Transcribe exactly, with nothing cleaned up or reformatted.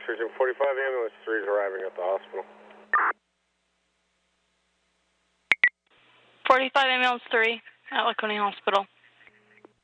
Region forty-five, ambulance three is arriving at the hospital. forty-five ambulance three at Laconia Hospital.